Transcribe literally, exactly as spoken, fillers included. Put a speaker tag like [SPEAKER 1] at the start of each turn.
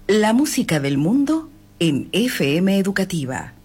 [SPEAKER 1] La música del mundo en F M Educativa.